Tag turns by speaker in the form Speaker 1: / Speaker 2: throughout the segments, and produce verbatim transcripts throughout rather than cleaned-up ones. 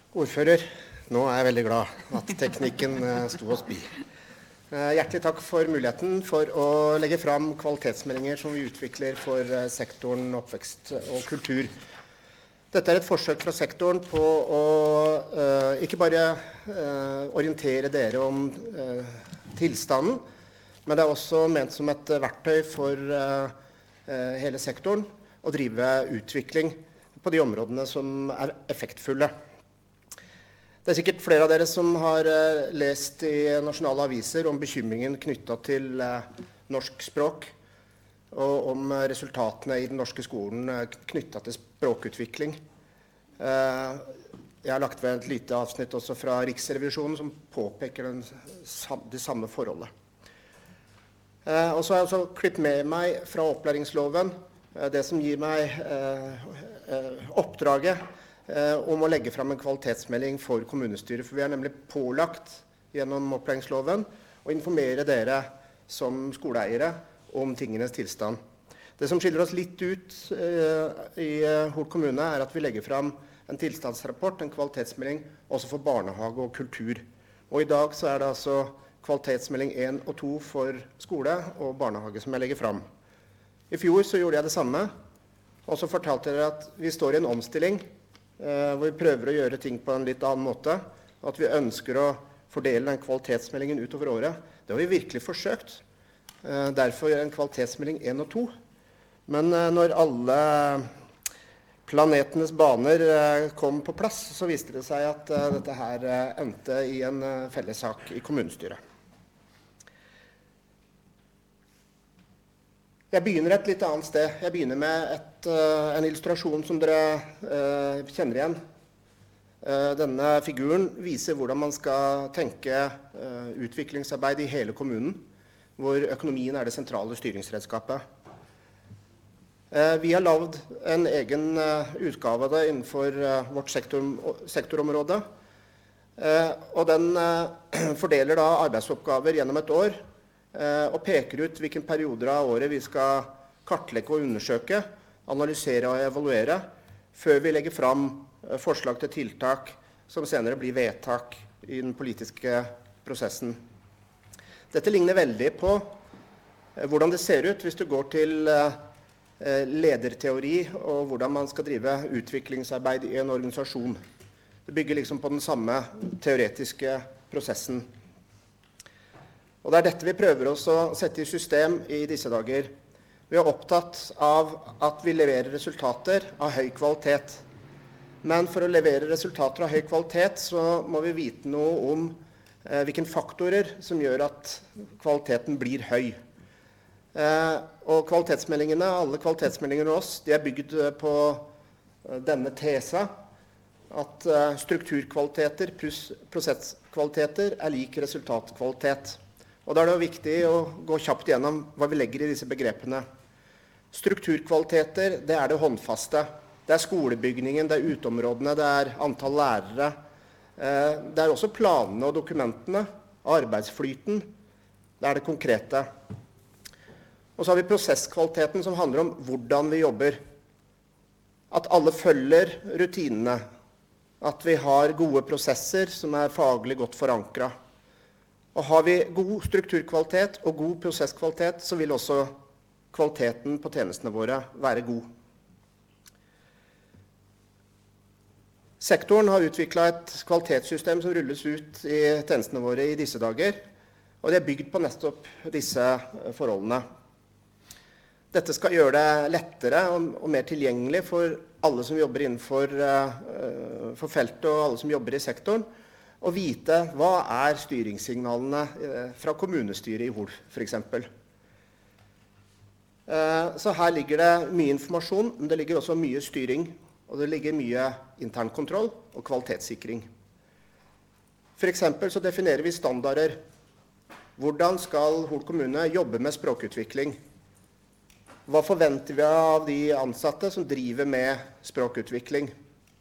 Speaker 1: Ordfører, nå er jeg veldig glad at teknikken eh, sto oss bi. Eh, Hjertelig takk for muligheten for å legge fram kvalitetsmeldinger som vi utvikler for eh, sektoren oppvekst og kultur. Dette er et forsøk fra sektoren på å eh, ikke bare eh, orientere dere om eh, tilstanden, men det er også ment som et verktøy for eh, eh, hele sektoren å drive utvikling på de områdene som er effektfulle. Det er sikkert flere av dere som har uh, lest i nasjonale aviser om bekymringen knyttet til uh, norsk språk, og om uh, resultatene i den norske skolen uh, knyttet til språkutvikling. Uh, jeg har lagt ved et lite avsnitt også fra Riksrevisjonen som påpeker den, sam, det samme forholdet. Uh, og så har jeg også klippet med meg fra opplæringsloven uh, det som gir meg uh, uh, oppdraget Eh, om å legge fram en kvalitetsmelding for kommunestyret, for vi er nemlig pålagt gjennom opplæringsloven å informere dere som skoleeiere om tingenes tilstand. Det som skiller oss litt ut eh, i Hol kommune er at vi legger fram en tilstandsrapport, en kvalitetsmelding, også for barnehage og kultur. Og i dag så er det altså kvalitetsmelding én og to for skole og barnehage som jeg legger fram. I fjor så gjorde jeg det samme, og så fortalte jeg at vi står i en omstilling, Uh, hvor vi prøver å gjøre ting på en litt annen måte, og at vi ønsker å fordele den kvalitetsmeldingen utover året. Det har vi virkelig forsøkt. Uh, derfor gjør en kvalitetsmelding én og to. Men uh, når alle planetenes baner uh, kom på plass, så viste det seg at uh, dette her uh, endte i en uh, fellessak i kommunestyret. Jeg begynner et litt annet sted. Jeg begynner med et, uh, en illustrasjon som dere uh, kjenner igjen. Uh, denne figuren viser hvordan man skal tenke uh, utviklingsarbeid i hele kommunen, hvor økonomien er det sentrale styringsredskapet. Uh, vi har lavet en egen uh, utgave av det innenfor uh, vårt sektor, sektorområde, uh, og den uh, fordeler da arbeidsoppgaver gjennom et år, og peker ut hvilke perioder av året vi skal kartlegge og undersøke, analysere og evaluere, før vi legger fram forslag til tiltak som senere blir vedtak i den politiske prosessen. Dette ligner veldig på hvordan det ser ut hvis du går til lederteori og hvordan man skal drive utviklingsarbeid i en organisasjon. Det bygger liksom på den samme teoretiske prosessen. Og det er dette vi prøver oss å sette i system i disse dager. Vi er opptatt av at vi leverer resultater av høy kvalitet. Men for å levere resultater av høy kvalitet så må vi vite noe om eh, hvilke faktorer som gjør at kvaliteten blir høy. Eh, og kvalitetsmeldingene, alle kvalitetsmeldingene hos oss, de er bygd på eh, denne tesa, at eh, strukturkvaliteter pluss prosesskvaliteter er lik resultatkvalitet. Og da er det viktig å gå kjapt gjennom hva vi legger i disse begrepene. Strukturkvaliteter, det er det håndfaste. Det er skolebygningen, det er uteområdene, det er antall lærere. Det er også planene og dokumentene, arbeidsflyten. Det er det konkrete. Og så har vi prosesskvaliteten som handler om hvordan vi jobber. At alle følger rutinene. At vi har gode prosesser som er faglig godt forankret. Og har vi god strukturkvalitet og god prosesskvalitet, så vil også kvaliteten på tjenestene våre være god. Sektoren har utviklet et kvalitetssystem som rulles ut i tjenestene våre i disse dager, og det er bygd på nettopp disse forholdene. Dette skal gjøre det lettere og, og mer tilgjengelig for alle som jobber innenfor uh, for feltet og alle som jobber i sektoren, og vite hva er styringssignalene fra kommunestyret i Hol, for eksempel. Så her ligger det mye informasjon, men det ligger også mye styring, og det ligger mye internkontroll og kvalitetssikring. For eksempel så definerer vi standarder. Hvordan skal Hol kommune jobbe med språkutvikling? Hva forventer vi av de ansatte som driver med språkutvikling?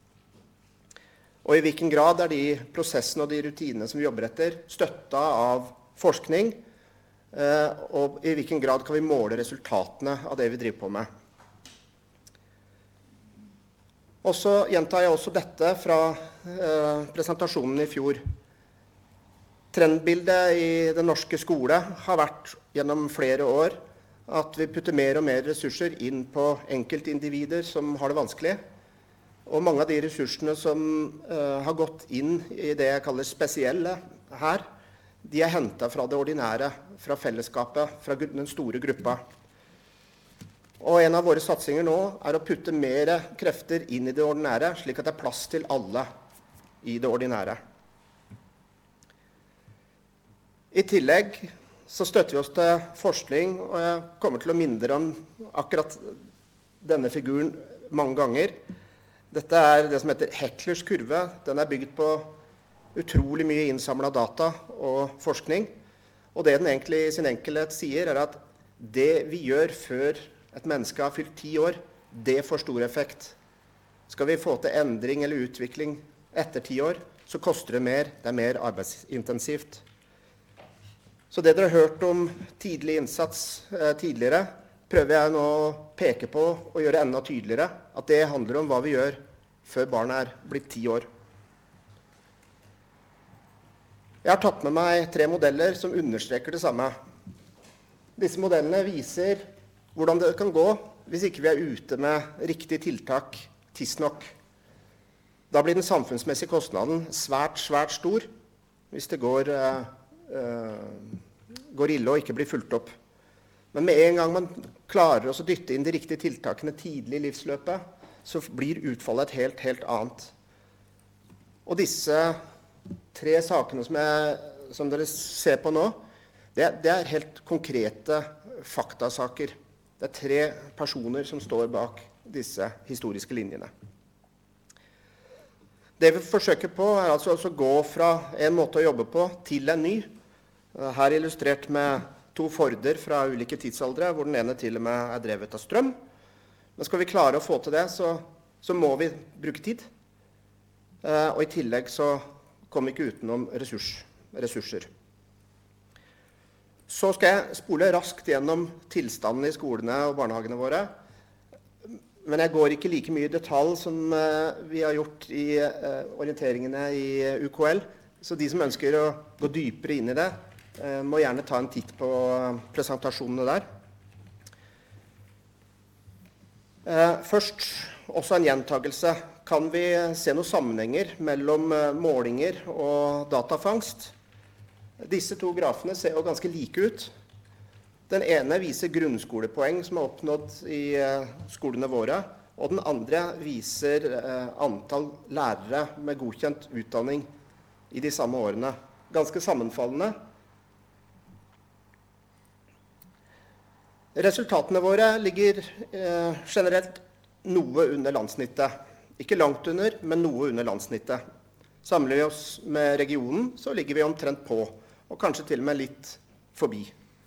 Speaker 1: Og i hvilken grad er de prosessene og de rutinene som vi jobber etter støttet av forskning, og i hvilken grad kan vi måle resultatene av det vi driver på med. Og så gjentar jeg også dette fra eh, presentasjonen i fjor. Trendbildet i den norske skole har vært gjennom flere år at vi putter mer og mer ressurser inn på enkeltindivider som har det vanskelig. Og mange av de ressursene som uh, har gått inn i det jeg kaller spesielle her, de er hentet fra det ordinære, fra fellesskapet, fra den store gruppa. Og en av våre satsinger nå er å putte mer krefter inn i det ordinære, slik at det er plass til alle i det ordinære. I tillegg så støtter vi oss til forskning, og jeg kommer til å minne om akkurat denne figuren mange ganger. Dette er det som heter Hecklers kurve. Den er bygd på utrolig mye innsamlet data og forskning. Og det den egentlig i sin enkelhet sier er at det vi gjør før et menneske har fylt ti år, det får stor effekt. Skal vi få til endring eller utvikling etter ti år, så koster det mer, det er mer arbeidsintensivt. Så det dere har hørt om tidlig innsats eh, tidligere, prøver jeg nå å peke på og gjøre enda tydeligere, at det handler om hva vi gjør før barnet er blitt ti år. Jeg har tatt med meg tre modeller som understreker det samme. Disse modellene viser hvordan det kan gå hvis ikke vi er ute med riktig tiltak tidsnok. Da blir den samfunnsmessige kostnaden svært, svært stor hvis det går eh, går ille og ikke blir fulgt opp. Men med en gang man klarer å dytte inn de riktige tiltakene tidlig i livsløpet, så blir utfallet et helt, helt annet. Og disse tre sakene som, jeg, som dere ser på nå, det, det er helt konkrete faktasaker. Det er tre personer som står bak disse historiske linjene. Det vi forsøker på er altså å gå fra en måte å jobbe på til en ny. Her illustrert med to Forder fra ulike tidsaldre, hvor den ene til og med er drevet av strøm. Men skal vi klare å få til det, så, så må vi bruke tid. Eh, og i tillegg så kommer vi ikke utenom ressurs, ressurser. Så skal jeg spole raskt gjennom tilstanden i skolene og barnehagene våre. Men jeg går ikke like mye i detalj som eh, vi har gjort i eh, orienteringene i U K L. Så de som ønsker å gå dypere inn i det, eh, må gjerne ta en titt på presentasjonene der. Eh, først også en gjentagelse. Kan vi se noen sammenhenger mellom eh, målinger og datafangst? Disse to grafene ser jo ganske like ut. Den ene viser grunnskolepoeng som er oppnådd i eh, skolene våre, og den andre viser eh, antall lærere med godkjent utdanning i de samme årene. Ganske sammenfallende. Resultatene våre ligger eh, generelt noe under landssnittet. Ikke langt under, men noe under landssnittet. Sammenligner vi oss med regionen, så ligger vi omtrent på, og kanskje til og med litt forbi.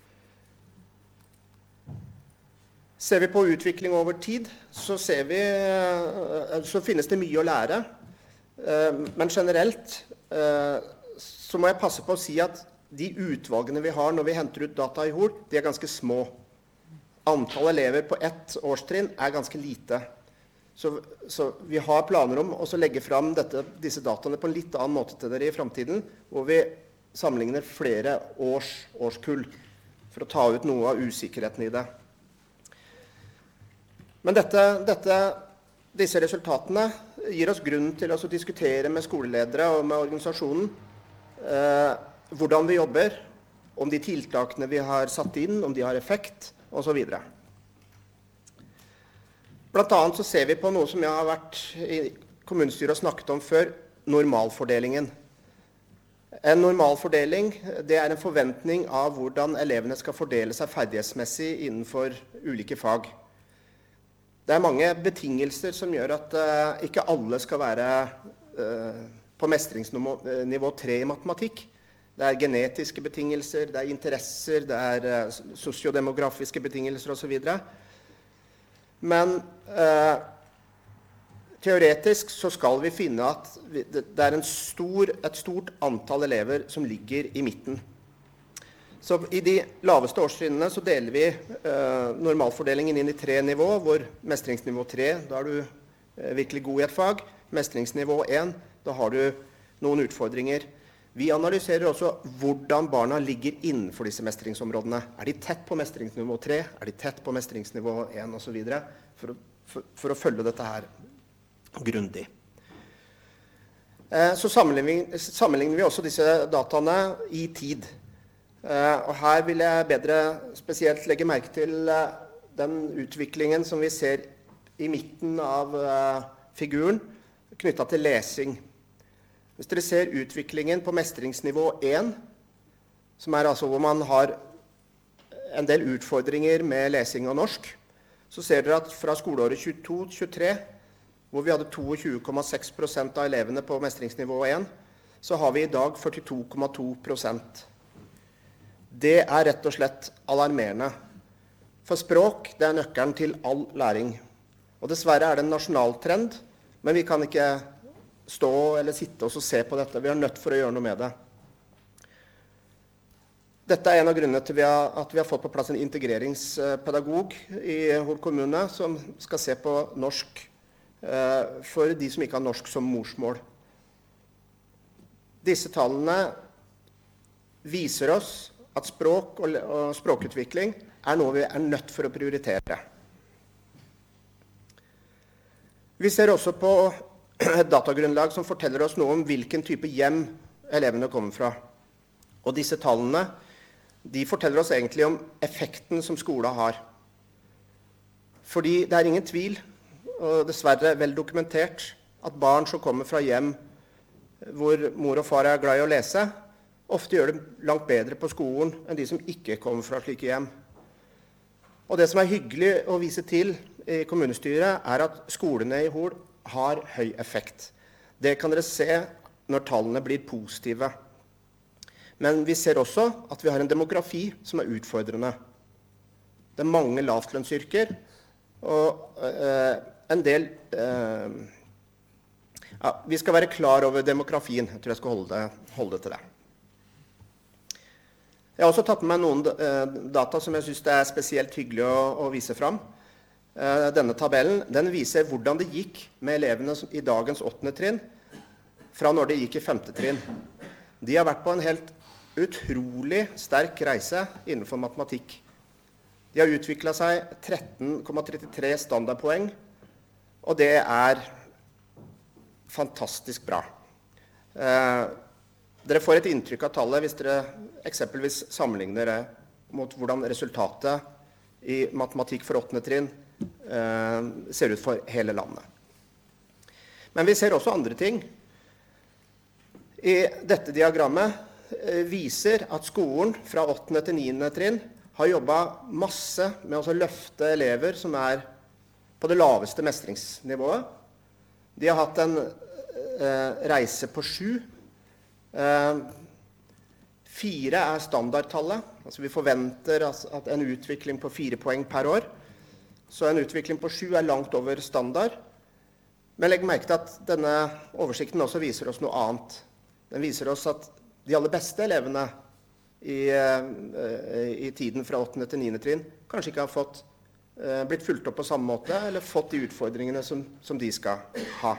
Speaker 1: Ser vi på utvikling over tid, så, ser vi, så finnes det mye å lære. Men generelt så må jeg passe på å si at de utvalgene vi har når vi henter ut data i H O L, de er ganske små. Antall elever på ett årstrinn er ganske lite. Så, så vi har planer om å legge fram dette, disse dataene på en litt annen måte til dere i fremtiden, hvor vi sammenligner flere års, årskull for å ta ut noe av usikkerheten i det. Men dette, dette, disse resultatene gir oss grunn til å diskutere med skoleledere og med organisasjonen eh, hvordan vi jobber, om de tiltakene vi har satt inn, om de har effekt, og så videre. Blant annet så ser vi på noe som jeg har vært i kommunestyret og snakket om før, normalfordelingen. En normalfordeling, det er en forventning av hvordan elevene skal fordele seg ferdighetsmessig innenfor ulike fag. Det er mange betingelser som gjør at uh, ikke alle skal være uh, på mestringsnivå tre i matematikk. Det er genetiske betingelser, det er interesser, det er uh, sosiodemografiske betingelser og så videre. Men uh, teoretisk så skal vi finne at vi, det, det er en stor, et stort antall elever som ligger i midten. Så i de laveste årstrinnene så deler vi eh, normalfordelingen inn i tre nivå, hvor mestringsnivå tre, da er du eh, virkelig god i et fag. Mestringsnivå én, Da har du noen utfordringer. Vi analyserer også hvordan barna ligger innenfor disse mestringsområdene. Er de tett på mestringsnivå tre? Er de tett på mestringsnivå én og så videre? For, for, for å følge dette her grundig. Eh, så sammenligner, sammenligner vi også disse dataene i tid. Eh, og her vil jeg bedre spesielt legge merke til eh, den utviklingen som vi ser i midten av eh, figuren, knyttet til lesing. Hvis dere ser utviklingen på mestringsnivå én, som er altså hvor man har en del utfordringer med lesing og norsk, så ser dere at fra skoleåret tjueto tjuetre, hvor vi hadde tjueto komma seks prosent av elevene på mestringsnivå én, så har vi i dag førtito komma to prosent. Det er rett og slett alarmerende. For språk, det er nøkkelen til all læring. Og dessverre er det en nasjonal trend, men vi kan ikke stå eller sitte og se på dette. Vi er nødt for å gjøre noe med det. Dette er en av grunnene til at vi har fått på plass en integreringspedagog i Hol kommune som skal se på norsk for de som ikke har norsk som morsmål. Disse tallene viser oss at språk og språkutvikling er noe vi er nødt for å prioritere. Vi ser også på et datagrunnlag som forteller oss noe om hvilken type hjem elevene kommer fra. Og disse tallene, de forteller oss egentlig om effekten som skolen har. Fordi det er ingen tvil, og dessverre vel dokumentert, at barn som kommer fra hjem hvor mor og far er glad i å lese, ofte gjør det langt bedre på skolen enn de som ikke kommer fra slike hjem. Og det som er hyggelig å vise til i kommunestyret, er at skolene i Hol har høy effekt. Det kan dere se når tallene blir positive. Men vi ser også at vi har en demografi som er utfordrende. Det er mange lavtlønnsyrker, og eh, en del... Eh, ja, vi skal være klar over demografien. Jeg tror jeg skal holde det, holde det til det. Jeg har også tatt med meg noen eh, data som jeg synes det er spesielt hyggelig å, å vise fram. Denne tabellen, den viser hvordan det gikk med elevene i dagens åttende trinn fra når de gikk i femte trinn. De har vært på en helt utrolig sterk reise innenfor matematikk. De har utviklet seg tretten komma trettitre standardpoeng, og det er fantastisk bra. Eh, dere får et inntrykk av tallet hvis dere eksempelvis sammenligner det mot hvordan resultatet i matematikk for åttende trinn Uh, ser ut for hele landet. Men vi ser også andre ting. I dette diagrammet uh, viser at skolen fra åttende til niende trinn har jobbet masse med å løfte elever som er på det laveste mestringsnivået. De har hatt en uh, reise på sju. Uh, fire er standardtallet. Altså vi forventer at en utvikling på fire poeng per år. Så en utvikling på sju er langt over standard. Men legg merke til at denne oversikten også viser oss noe annet. Den viser oss at de aller beste elevene i, i tiden fra åttende til niende trinn kanskje ikke har fått, blitt fulgt opp på samme måte, eller fått de utfordringene som, som de skal ha.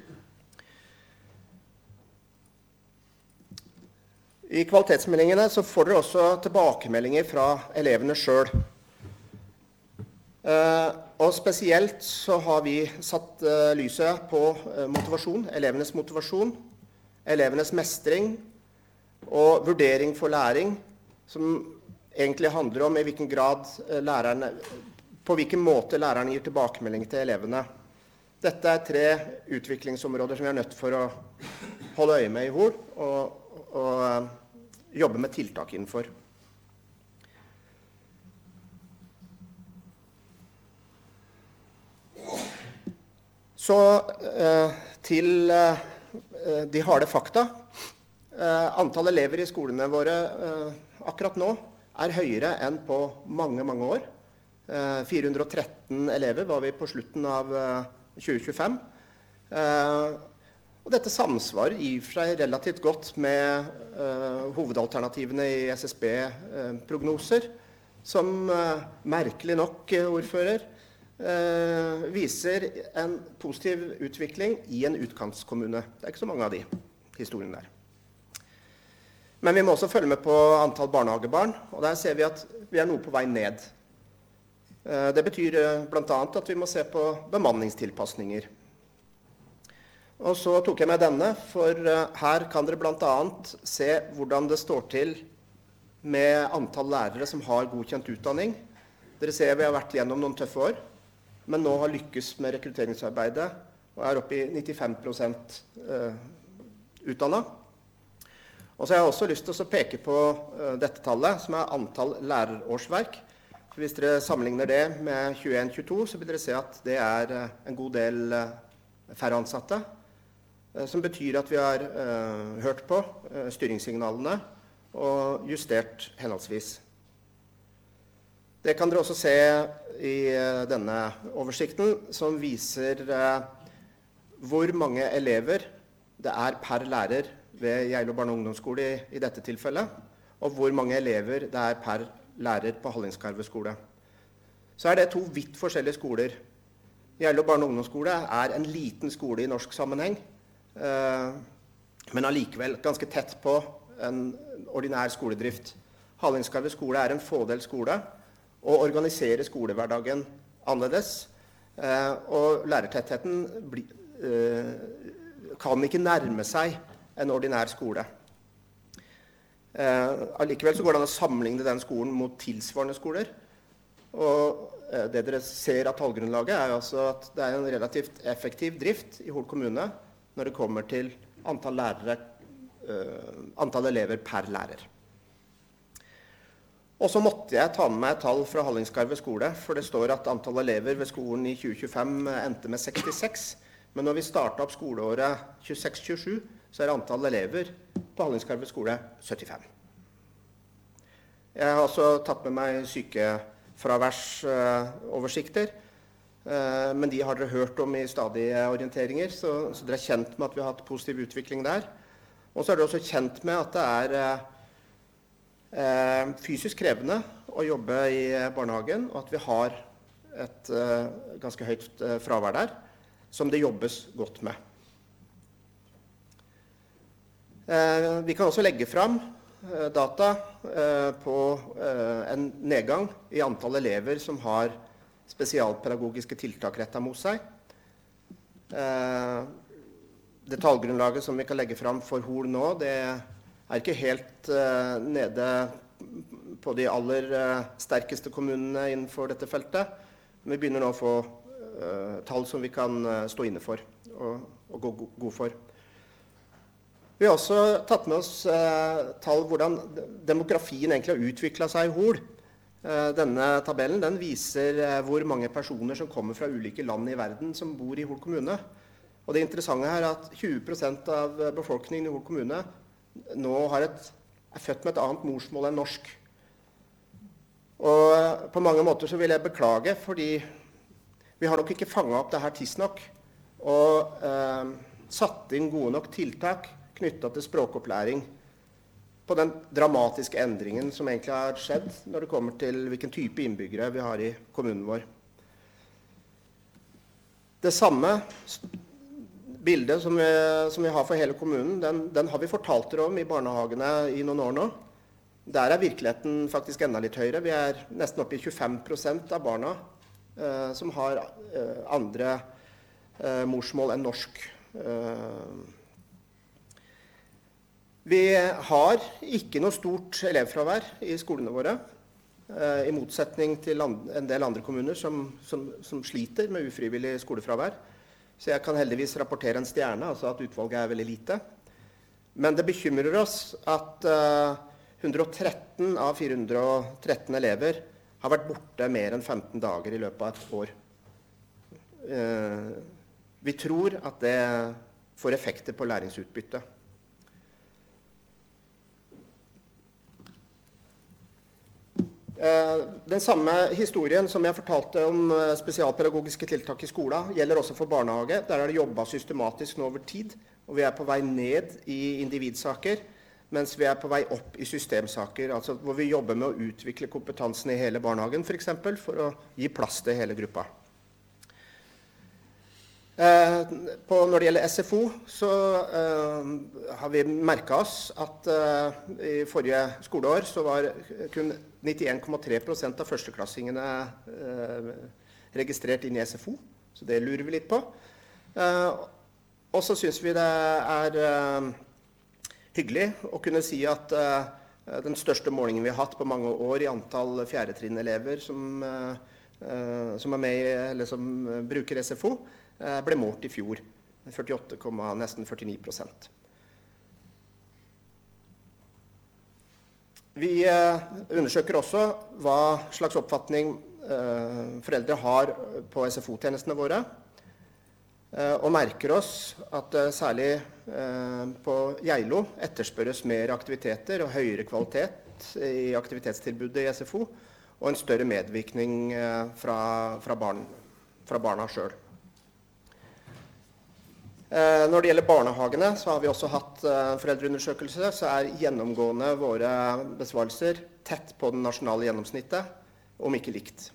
Speaker 1: I kvalitetsmeldingene så får dere også tilbakemeldinger fra elevene selv. Uh, og spesielt så har vi satt uh, lyset på uh, motivasjon, elevenes motivasjon, elevenes mestring og vurdering for læring, som egentlig handler om i hvilken grad uh, lærerne, på hvilken måte lærerne gir tilbakemelding til elevene. Dette er tre utviklingsområder som vi er nødt for å holde øye med i Hol og, og uh, jobbe med tiltak innenfor. Så eh, til eh, de harde fakta. Eh, antall elever i skolene våre eh, akkurat nå er høyere enn på mange, mange år. Eh, fire hundre og tretten elever var vi på slutten av eh, tjue tjuefem. Eh, og dette samsvarer i seg relativt godt med eh, hovedalternativene i S S B-prognoser, eh, som eh, merkelig nok, ordfører, eh, viser en positiv utvikling i en utkantskommune. Det er ikke så mange av de historiene der. Men vi må også følge med på antall barnehagebarn, og der ser vi at vi er noe på vei ned. Eh, det betyr eh, blant annet at vi må se på bemanningstilpasninger. Og så tok jeg med denne, for uh, her kan dere blant annet se hvordan det står til med antall lærere som har godkjent utdanning. Dere ser vi har vært gjennom noen tøffe år, men nå har lykkes med rekrutteringsarbeidet og er oppe i nittifem prosent uh, utdannet. Og så har jeg også lyst til å peke på uh, dette tallet, som er antall lærerårsverk. For hvis dere sammenligner det med tjueen tjueto, så vil dere se at det er uh, en god del uh, færre ansatte, som betyr at vi har uh, hørt på uh, styringssignalene og justert henholdsvis. Det kan dere også se i uh, denne oversikten, som viser uh, hvor mange elever det er per lærer ved Geilo barne- og ungdomsskole i, i dette tilfellet, og hvor mange elever det er per lærer på Hallingskarvet skole. Så er det to vidt forskjellige skoler. Geilo barne- og ungdomsskole er en liten skole i norsk sammenheng, Uh, men allikevel ganske tett på en ordinær skoledrift. Hallingskarvet skole er en fådel skole, og organiserer skolehverdagen annerledes. Uh, og lærertettheten bli, uh, kan ikke nærme seg en ordinær skole. Uh, allikevel så går det an å sammenligne den skolen mot tilsvarende skoler. Og uh, det dere ser av tallgrunnlaget er altså at det er en relativt effektiv drift i Hol kommune når det kommer til antall, lærere, uh, antall elever per lærer. Og så måtte jeg ta med meg et tall fra Hallingskarvet skole, for det står at antall elever ved skolen i tjue tjuefem endte med sekstiseks, men når vi startet opp skoleåret tjueseks tjuesju, så er antall elever på Hallingskarvet skole syttifem. Jeg har også tatt med meg sykefraværsoversikter, uh, men de har dere hørt om i stadige orienteringer, så, så dere er kjent med at vi har hatt positiv utvikling der. Og så er dere også kjent med at det er eh, fysisk krevende å jobbe i barnehagen, og at vi har et eh, ganske høyt eh, fravær der, som det jobbes godt med. Eh, vi kan også legge fram eh, data eh, på eh, en nedgang i antall elever som har spesialpedagogiske tiltak rettet mot seg. Eh, det tallgrunnlaget som vi kan legge fram for Hol nå, det er ikke helt eh, nede på de aller eh, sterkeste kommunene innenfor dette feltet. Men vi begynner nå å få eh, tall som vi kan eh, stå inne for og, og gå go- god for. Vi har også tatt med oss eh, tall hvordan demografien egentlig har utviklet seg i Hol. Denne tabellen den viser hvor mange personer som kommer fra ulike land i verden som bor i Hol kommune. Og det interessante her er at tjue prosent av befolkningen i Hol kommune nå har et, er født med et annet morsmål enn norsk. Og på mange måter så vil jeg beklage, fordi vi har nok ikke fanget opp det her tidsnok og eh, satt inn gode nok tiltak knyttet til språkopplæring på den dramatiske endringen som egentlig har skjedd når det kommer til hvilken type innbyggere vi har i kommunen vår. Det samme bildet som vi, som vi har for hele kommunen, den, den har vi fortalt dere om i barnehagene i noen år nå. Der er virkeligheten faktisk enda litt høyere. Vi er nesten oppe i tjuefem prosent av barna eh, som har eh, andre eh, morsmål enn norsk. Eh, Vi har ikke noe stort elevfravær i skolene våre, eh, i motsetning til en del andre kommuner som, som, som sliter med ufrivillig skolefravær. Så jeg kan heldigvis rapportere en stjerne, altså at utvalget er veldig lite. Men det bekymrer oss at eh, hundre og tretten av fire hundre og tretten elever har vært borte mer enn femten dager i løpet av et år. Eh, vi tror at det får effekter på læringsutbyttet. Den samme historien som jeg fortalte om spesialpedagogiske tiltak i skolen, gjelder også for barnehage. Der er det jobbet systematisk nå over tid, og vi er på vei ned i individsaker, mens vi er på vei opp i systemsaker, altså hvor vi jobber med å utvikle kompetansen i hele barnehagen, for eksempel, for å gi plass til hele gruppa. Eh, på, når det gjelder S F O, så eh, har vi merket oss at eh, i forrige skoleår så var kun nittien komma tre prosent av førsteklassingene eh, registrert inn i S F O, så det lurer vi litt på. Eh, og så synes vi det er eh, hyggelig å kunne si at eh, den største målingen vi har hatt på mange år i antall fjerdetrinn-elever som, eh, som er med i, eller som bruker S F O, ble målt i fjor, førtiåtte, nesten førtini prosent. Vi eh, undersøker også hva slags oppfatning eh, foreldre har på S F O-tjenestene våre, eh, og merker oss at eh, særlig eh, på Geilo etterspørres mer aktiviteter og høyere kvalitet i aktivitetstilbudet i S F O, og en større medvirkning eh, fra, fra, barn, fra barna selv. Eh, når det gjelder barnehagene, så har vi også hatt eh, foreldreundersøkelse, så er gjennomgående våre besvarelser tett på den nasjonale gjennomsnittet, om ikke likt.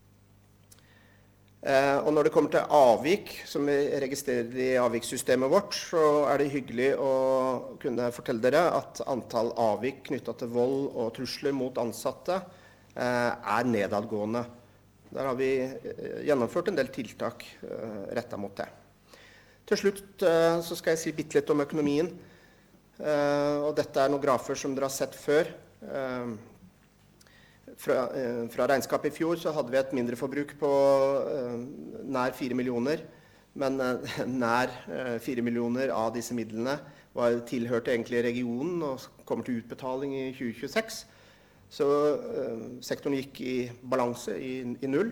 Speaker 1: Eh, og når det kommer til avvik, som vi registrerer i avvikssystemet vårt, så er det hyggelig å kunne fortelle dere at antall avvik knyttet til vold og trusler mot ansatte eh, er nedadgående. Der har vi eh, gjennomført en del tiltak eh, rettet mot det. Til slutt uh, så skal jeg si bitte litt om økonomien, uh, og dette er noen grafer som dere har sett før. Uh, fra, uh, fra regnskapet i fjor så hadde vi et mindre forbruk på uh, nær fire millioner, men uh, nær uh, fire millioner av disse midlene var tilhørte egentlig regionen og kommer til utbetaling i tjue tjueseks. Så uh, sektoren gikk i balanse, i, i null.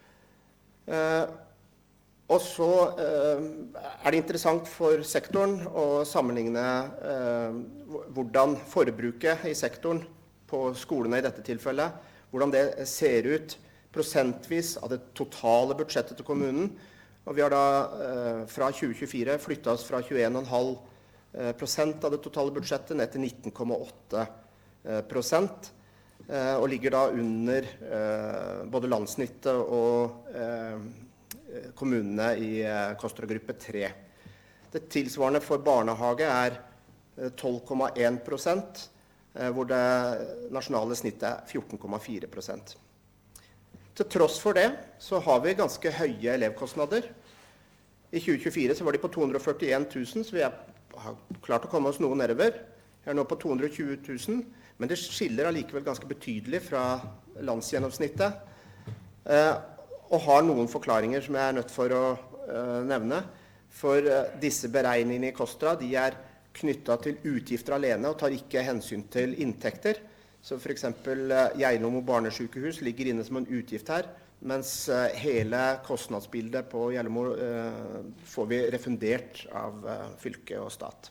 Speaker 1: Uh, Og så eh, er det interessant for sektoren å sammenligne eh, hvordan forbruket i sektoren på skolene i dette tilfellet, hvordan det ser ut prosentvis av det totale budsjettet til kommunen. Og vi har da eh, fra tjue tjuefire flyttet oss fra tjueen komma fem prosent av det totale budsjettet ned til nitten komma åtte prosent, eh, og ligger da under eh, både landssnittet og eh, kommunene i KOSTRA-gruppe tre. Det tilsvarende for barnehage er tolv komma en prosent, hvor det nasjonale snittet er fjorten komma fire prosent. Til tross for det så har vi ganske høye elevkostnader. I tjue tjuefire så var de på to hundre og førtien tusen, så vi har klart å komme oss noe nedover. Vi er nå på to hundre og tjue tusen, men det skiller allikevel ganske betydelig fra landsgjennomsnittet. Eh, og har noen forklaringer som jeg er nødt for å uh, nevne. For uh, disse beregningene i KOSTRA, de er knyttet til utgifter alene og tar ikke hensyn til inntekter. Så for eksempel uh, Geilo barnesykehus ligger inne som en utgift her, mens uh, hele kostnadsbildet på Geilo uh, får vi refundert av uh, fylke og stat.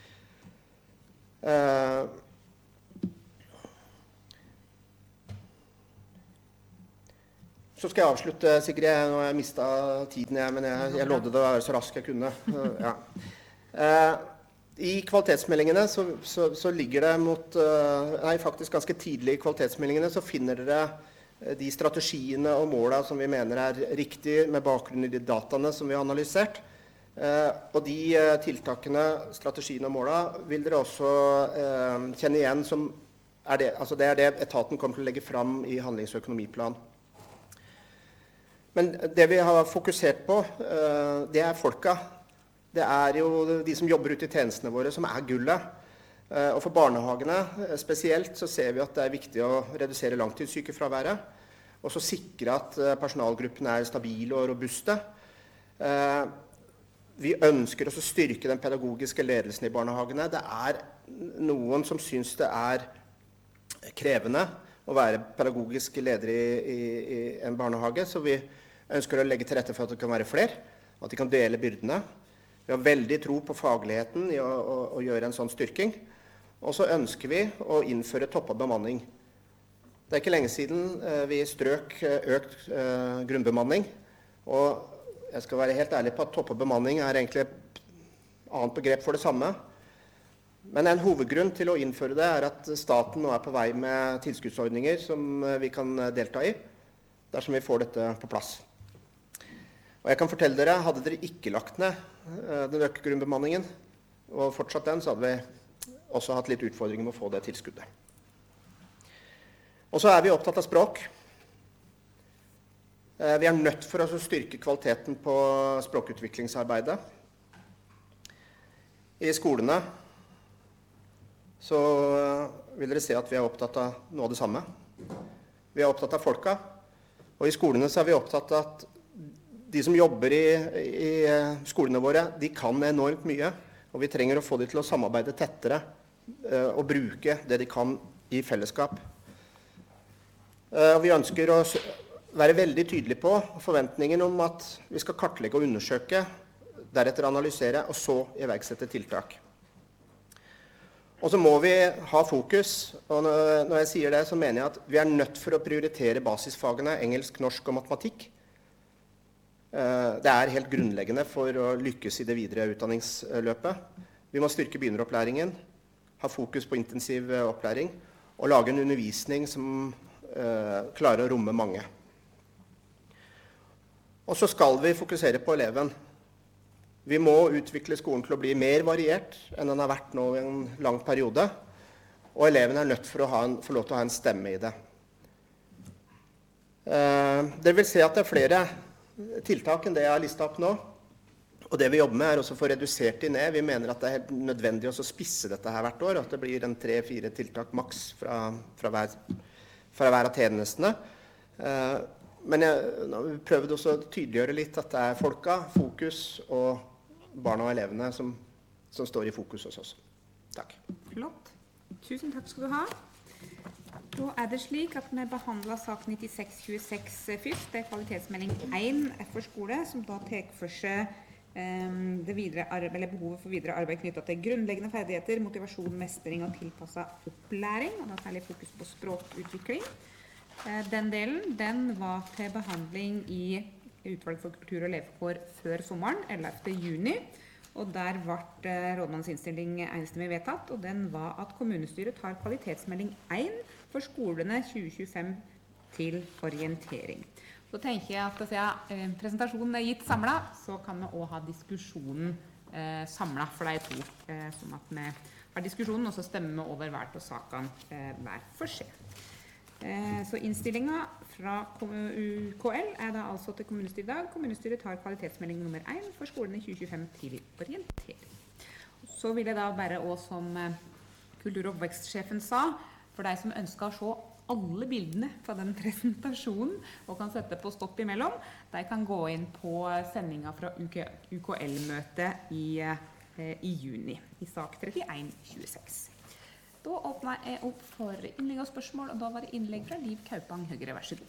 Speaker 1: Uh, Så skal jeg avslutte, Sigrid. Nå har jeg mistet tiden, jeg, men jeg, jeg lovde det å være så rask jeg kunne. Ja. Eh, I kvalitetsmeldingene så, så, så ligger det mot, uh, nei, faktisk ganske tidlig i kvalitetsmeldingene, så finner dere de strategiene og målene som vi mener er riktige med bakgrunn i de dataene som vi har analysert. Eh, og de uh, tiltakene, strategiene og målene vil dere også uh, kjenne igjen som er det, altså det er det etaten kommer til å legge fram i handlings- og økonomiplan. Men det vi har fokusert på, det er folka. Det er jo de som jobber ute i tjenestene våre som er gullet. Og for barnehagene spesielt så ser vi at det er viktig å redusere langtidssykefraværet, og så sikre at personalgruppene er stabile og robuste. Vi ønsker også å styrke den pedagogiske ledelsen i barnehagene. Det er noen som synes det er krevende å være pedagogisk leder i, i, i en barnehage, så vi ønsker å legge til rette for at det kan være flere, at de kan dele byrdene. Vi har veldig tro på fagligheten i å, å, å gjøre en sånn styrking. Og så ønsker vi å innføre toppet bemanning. Det er ikke lenge siden eh, vi strøk økt eh, grunnbemanning, og jeg skal være helt ærlig på at toppet bemanning er egentlig et annet begrep for det samme. Men en hovedgrunn til å innføre det er at staten nå er på vei med tilskuddsordninger som vi kan delta i, dersom vi får dette på plass. Og jeg kan fortelle dere, hadde dere ikke lagt ned den økte grunnbemanningen, og fortsatt den, så hadde vi også hatt litt utfordringer med å få det tilskuddet. Og så er vi opptatt av språk. Vi er nødt for å styrke kvaliteten på språkutviklingsarbeidet. I skolene så vil dere se at vi er opptatt av noe av det samme. Vi er opptatt av folka, og i skolene så er vi opptatt av at de som jobber i, i skolene våre, de kan enormt mye, og vi trenger å få de til å samarbeide tettere og bruke det de kan i fellesskap. Og vi ønsker å være veldig tydelige på forventningen om at vi skal kartlegge og undersøke, deretter analysere, og så iverksette tiltak. Og så må vi ha fokus, og når jeg sier det, så mener jeg at vi er nødt for å prioritere basisfagene engelsk, norsk og matematikk. Det er helt grunnleggende for å lykkes i det videre utdanningsløpet. Vi må styrke begynneropplæringen, ha fokus på intensiv opplæring, og lage en undervisning som klarer å romme mange. Og så skal vi fokusere på eleven. Vi må utvikle skolen til å bli mer variert enn den har vært nå i en lang periode, og eleven er nødt for å ha en, få lov til å ha en stemme i det. Eh, dere vil se at det er flere tiltak enn det jeg har listet opp nå, og det vi jobber med er også å få redusert de ned. Vi mener at det er helt nødvendig å spisse dette her hvert år, at det blir en tre-fire tiltak maks fra, fra, hver, fra hver av tjenestene. Eh, men jeg har prøvd også å tydeliggjøre litt at det er folka, fokus og barna og elevene som, som står i fokus hos oss. Takk.
Speaker 2: Flott. Tusen takk skal du ha. Da er det slik at vi behandler sak nittiseks tjueseks først. Det er kvalitetsmelding én for skole, som da tar for seg um, det videre arbeid, eller behovet for videre arbeid knyttet til grunnleggende ferdigheter, motivasjon, mestring og tilpasset opplæring, og da særlig fokus på språkutvikling. Uh, den delen, den var til behandling i Utvalg for kultur og levekår før sommeren, ellevte juni, og der ble rådmannens innstilling enstemmig vedtatt, og den var at kommunestyret tar kvalitetsmelding én for skolene tjue tjuefem til orientering. Så tenker jeg at siden eh, presentasjonen er gitt samlet, så kan vi også ha diskusjonen eh, samlet for de to, eh, sånn at vi har diskusjonen, og så stemmer vi over hvert av sakene eh, hver for seg. Så innstillingen fra U K L er da altså til kommunestyret i dag. Kommunestyret tar kvalitetsmelding nummer én for skolene tjue tjuefem til orientering. Så vil jeg da bare også, som kultur- og oppvekstsjefen sa, for de som ønsker å se alle bildene fra den presentasjonen og kan sette på stopp imellom, de kan gå inn på sendingen fra U K L-møtet i, i juni, i sak trettien tjueseks. Da åpner jeg opp for innlegg og spørsmål, og da var det innlegg fra Liv Kaupang Høyre. Vær så god.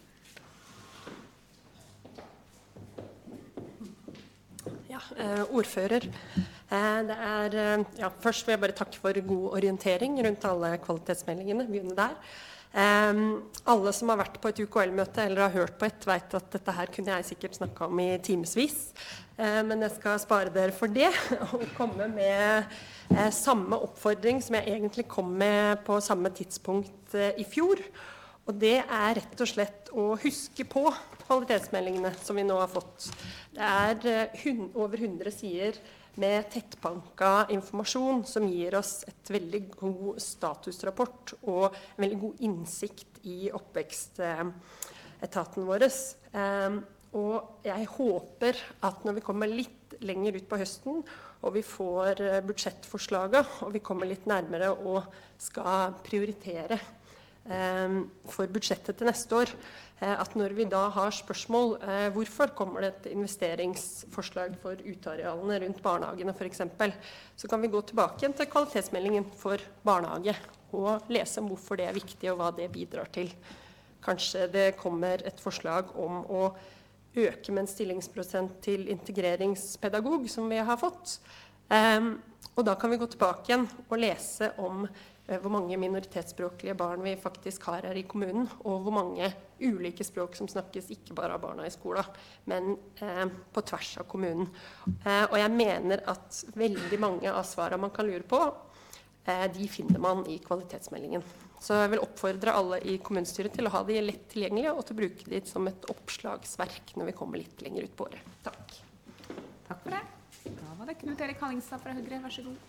Speaker 3: Ja, eh, ordfører. Eh, det er, eh, ja, først vil jeg bare takke for god orientering rundt alle kvalitetsmeldingene. Begynne der. Eh, alle som har vært på et U K L-møte eller har hørt på et, vet at dette her kunne jeg sikkert snakke om i timesvis. Eh, men jeg skal spare dere for det, og komme med eh, samme oppfordring som jeg egentlig kom med på samme tidspunkt eh, i fjor. Og det er rett og slett å huske på kvalitetsmeldingene som vi nå har fått. Det er eh, hun, over hundre sider med tettbanka informasjon som gir oss et veldig god statusrapport og en veldig god innsikt i oppvekstetaten vår. Eh, og jeg håper at når vi kommer litt lenger ut på høsten, og vi får budsjettforslaget, og vi kommer litt nærmere og skal prioritere eh, for budsjettet til neste år, eh, at når vi da har spørsmål, eh, hvorfor kommer det et investeringsforslag for utearealene rundt barnehagene for eksempel, så kan vi gå tilbake igjen til kvalitetsmeldingen for barnehage, og lese om hvorfor det er viktig og hva det bidrar til. Kanskje det kommer et forslag om å øke med en stillingsprosent til integreringspedagog som vi har fått. Um, og da kan vi gå tilbake igjen og lese om uh, hvor mange minoritetsspråklige barn vi faktisk har her i kommunen, og hvor mange ulike språk som snakkes ikke bare av barna i skolen, men uh, på tvers av kommunen. Uh, og jeg mener at veldig mange av svarene man kan lure på, uh, de finner man i kvalitetsmeldingen. Så jeg vil oppfordre alle i kommunestyret til å ha de lett tilgjengelige, og til å bruke de som et oppslagsverk når vi kommer litt lenger ut på året. Takk.
Speaker 2: Takk for det. Da var det Knut Erik Hallingstad fra Høyre, vær så god.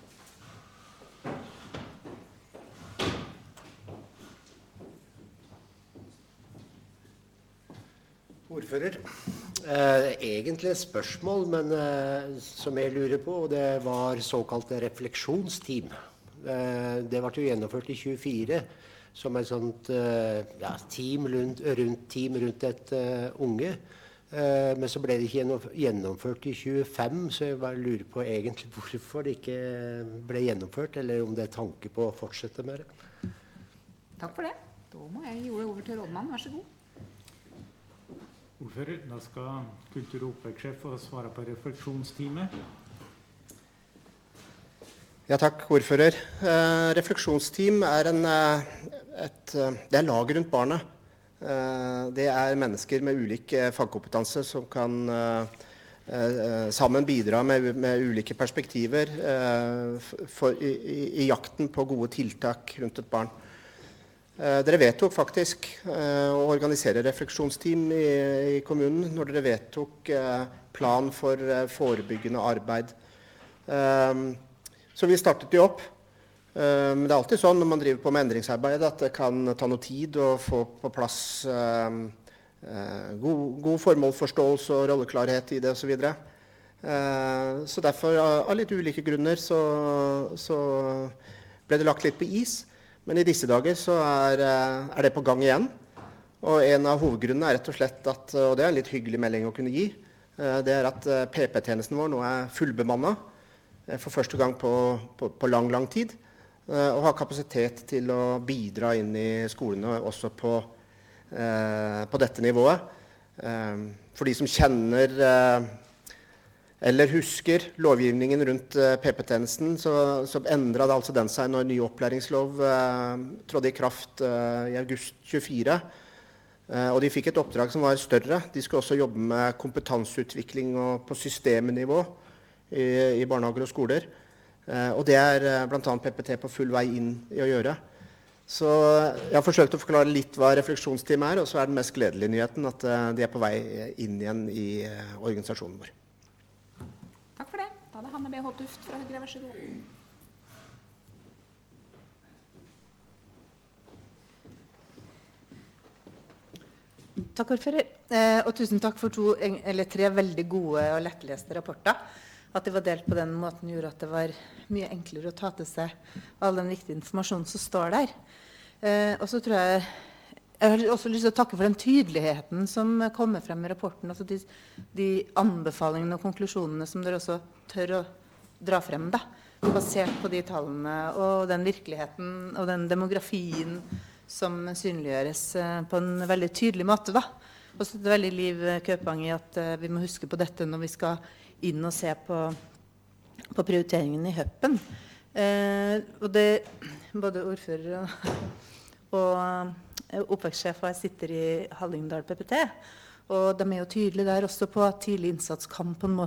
Speaker 4: Ordfører. Eh, egentlig et spørsmål, men eh, som jeg lurer på, og det var såkalte refleksjonsteam. Eh, det ble jo gjennomført i tjuefire som et sånt eh, ja, team rundt, rundt, team rundt et uh, unge. Eh, men så ble det ikke gjennomført i tjuefem, så jeg bare lurer på egentlig hvorfor det ikke ble gjennomført, eller om det er tanke på å fortsette med det.
Speaker 2: Takk for det. Da må jeg gi ordet over til rådmannen, vær så god.
Speaker 5: Ordfører, da skal kultur- og oppvekstsjef få svare på refleksjonsteamet.
Speaker 1: Ja, takk, ordfører. Eh, refleksjonsteam er, en, et, det er lag rundt barnet. Eh, det er mennesker med ulik fagkompetanse som kan eh, sammen bidra med, med ulike perspektiver eh, for, i, i jakten på gode tiltak rundt et barn. Eh, dere vedtok faktisk eh, å organisere refleksjonsteam i, i kommunen når dere vedtok eh, plan for eh, forebyggende arbeid. Eh, så vi startet de opp. Eh, men det er alltid sånn når man driver på med endringsarbeid at det kan ta noe tid å få på plass eh, eh, god, god formålsforståelse og rolleklarhet i det og så videre. Eh, så derfor av litt ulike grunner så, så ble det lagt litt på is. Men i disse dager så er, er det på gang igjen. Og en av hovedgrunnene er rett og slett at, og det er en litt hyggelig melding å kunne gi, det er at P P-tjenesten vår nå er fullbemannet for første gang på, på, på lang, lang tid, og har kapasitet til å bidra inn i skolene også på, på dette nivået. For de som kjenner eller husker lovgivningen rundt uh, P P-tjenesten, så, så endret det altså den seg når ny opplæringslov uh, trådde i kraft uh, i august tjuefire. Uh, og de fikk et oppdrag som var større. De skulle også jobbe med kompetanseutvikling og på systemnivå i, i barnehager og skoler. Uh, og det er uh, blant annet P P T på full vei inn i å gjøre. Så jeg har forsøkt å forklare litt hva refleksjonsteam er, og så er den mest gledelige nyheten at uh, de er på vei inn igjen i uh, organisasjonen vår.
Speaker 2: Takk for det. Da er det Hanne B. Håtuft fra Høyre, vær så god.
Speaker 6: Takk, ordfører. Eh, og tusen takk for to, eller tre veldig gode og lettleste rapporter. At de var delt på den måten gjorde at det var mye enklere å ta til seg all den viktige informasjonen som står der. Eh, og så tror jeg Jeg har også lyst til å takke for den tydeligheten som kommer frem i rapporten, altså de, de anbefalingene og konklusjonene som dere også tør å dra frem, da, basert på de tallene og den virkeligheten og den demografien som synliggjøres på en veldig tydelig måte. Da. Og så er det veldig Liv Køpang i at uh, vi må huske på dette når vi skal inn og se på, på prioriteringen i høppen. Uh, og det, både ordfører og, og oppvekstsjefer sitter i Hallingdal P P T, og de er jo tydelige der også på at tidlig innsats kan på en